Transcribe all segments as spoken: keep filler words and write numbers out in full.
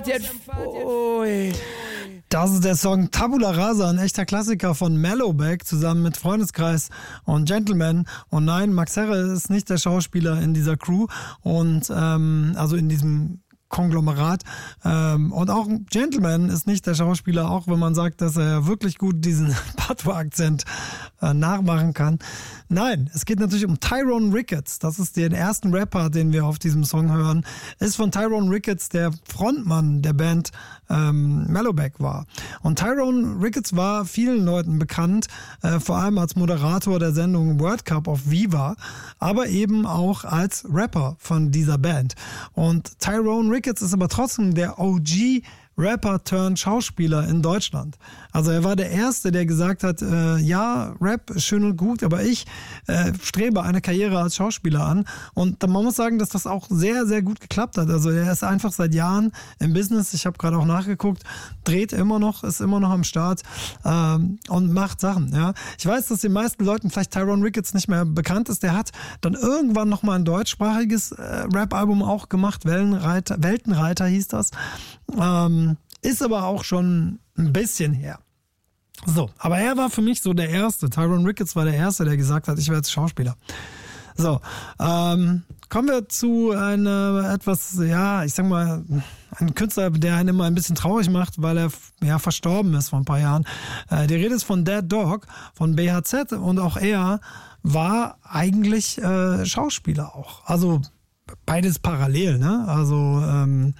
Ui. Das ist der Song Tabula Rasa, ein echter Klassiker von Mellowback, zusammen mit Freundeskreis und Gentleman. Und nein, Max Herre ist nicht der Schauspieler in dieser Crew und ähm, also in diesem Konglomerat. Ähm, und auch Gentleman ist nicht der Schauspieler, auch wenn man sagt, dass er wirklich gut diesen Patois-Akzent äh, nachmachen kann. Nein, es geht natürlich um Tyrone Ricketts. Das ist der erste Rapper, den wir auf diesem Song hören. Ist von Tyrone Ricketts, der Frontmann der Band ähm, Mellowback war. Und Tyrone Ricketts war vielen Leuten bekannt, äh, vor allem als Moderator der Sendung World Cup auf Viva, aber eben auch als Rapper von dieser Band. Und Tyrone Ricketts ist aber trotzdem der O G Rapper turned Schauspieler in Deutschland. Also er war der Erste, der gesagt hat, äh, ja, Rap ist schön und gut, aber ich äh, strebe eine Karriere als Schauspieler an. Und man muss sagen, dass das auch sehr, sehr gut geklappt hat. Also er ist einfach seit Jahren im Business. Ich habe gerade auch nachgeguckt, dreht immer noch, ist immer noch am Start ähm, und macht Sachen. Ja. Ich weiß, dass den meisten Leuten vielleicht Tyrone Ricketts nicht mehr bekannt ist. Der hat dann irgendwann nochmal ein deutschsprachiges äh, Rap-Album auch gemacht. Wellenreiter, Weltenreiter hieß das. Ähm, ist aber auch schon ein bisschen her. So, aber er war für mich so der Erste. Tyrone Ricketts war der Erste, der gesagt hat, ich werde jetzt Schauspieler. So, ähm, kommen wir zu einem etwas, ja, ich sag mal, ein Künstler, der einen immer ein bisschen traurig macht, weil er ja verstorben ist vor ein paar Jahren. Äh, die Rede ist von Dead Dog, von B H Z, und auch er war eigentlich äh, Schauspieler auch. Also beides parallel, ne? Also ähm,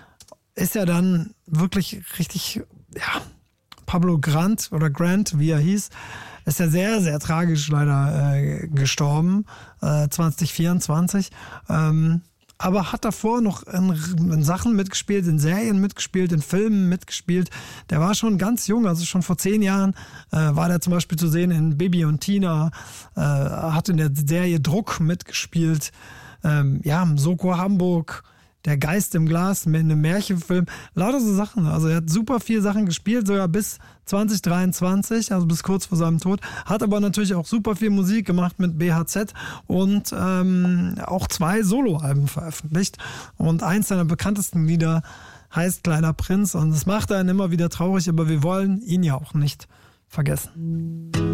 ist ja dann wirklich richtig, ja, Pablo Grant oder Grant, wie er hieß, ist ja sehr, sehr tragisch leider äh, gestorben, äh, zwanzig vierundzwanzig. Ähm, aber hat davor noch in, in Sachen mitgespielt, in Serien mitgespielt, in Filmen mitgespielt. Der war schon ganz jung, also schon vor zehn Jahren äh, war der zum Beispiel zu sehen in Bibi und Tina, äh, hat in der Serie Druck mitgespielt, ähm, ja, Soko Hamburg, Der Geist im Glas, mit einem Märchenfilm, lauter so Sachen. Also er hat super viele Sachen gespielt, sogar bis zwanzig dreiundzwanzig, also bis kurz vor seinem Tod. Hat aber natürlich auch super viel Musik gemacht mit B H Z und ähm, auch zwei Soloalben veröffentlicht. Und eins seiner bekanntesten Lieder heißt Kleiner Prinz, und es macht einen immer wieder traurig, aber wir wollen ihn ja auch nicht vergessen.